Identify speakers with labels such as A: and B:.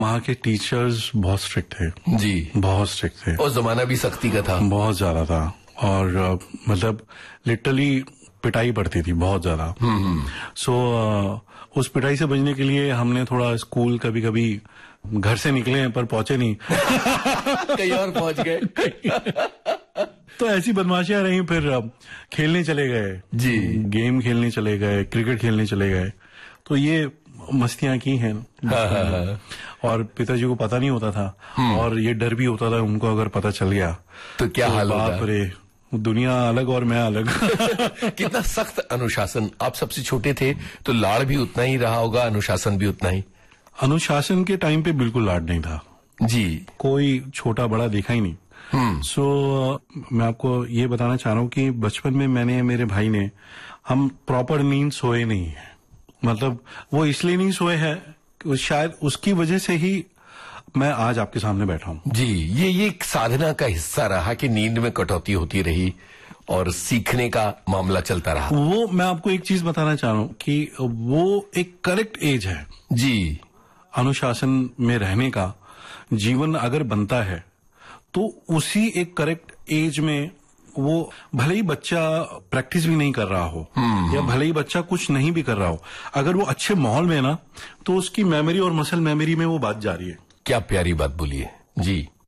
A: वहाँ के टीचर्स बहुत स्ट्रिक्ट थे
B: जी,
A: बहुत स्ट्रिक्ट थे।
B: और जमाना भी सख्ती का था,
A: बहुत ज्यादा था। और मतलब लिटरली पिटाई पड़ती थी बहुत ज्यादा। सो उस पिटाई से बचने के लिए हमने थोड़ा स्कूल कभी कभी घर से निकले हैं पर पहुंचे नहीं
B: कहीं और पहुंच गए।
A: तो ऐसी बदमाशियां रही। फिर खेलने चले गए
B: जी,
A: गेम खेलने चले गए, क्रिकेट खेलने चले गए। तो ये मस्तियां की हैं। और पिताजी को पता नहीं होता था और ये डर भी होता था उनको अगर पता चल गया
B: तो क्या हाल होगा।
A: बाप रे, दुनिया अलग और मैं अलग।
B: कितना सख्त अनुशासन। आप सबसे छोटे थे तो लाड़ भी उतना ही रहा होगा, अनुशासन भी उतना ही।
A: अनुशासन के टाइम पे बिल्कुल लाड नहीं था
B: जी,
A: कोई छोटा बड़ा देखा ही नहीं। सो मैं आपको ये बताना चाह रहा हूँ कि बचपन में मैंने, मेरे भाई ने, हम प्रॉपर नींद सोए नहीं है। मतलब वो इसलिए नहीं सोए हैं, शायद उसकी वजह से ही मैं आज आपके सामने बैठा हूँ।
B: जी, ये एक साधना का हिस्सा रहा कि नींद में कटौती होती रही और सीखने का मामला चलता रहा।
A: वो मैं आपको एक चीज बताना चाह रहा हूँ कि वो एक करेक्ट एज है
B: जी,
A: अनुशासन में रहने का। जीवन अगर बनता है तो उसी एक करेक्ट एज में, वो भले ही बच्चा प्रैक्टिस भी नहीं कर रहा हो या भले ही बच्चा कुछ नहीं भी कर रहा हो, अगर वो अच्छे माहौल में ना, तो उसकी मेमोरी और मसल मेमोरी में वो बात जा रही है।
B: क्या प्यारी बात बोली है जी।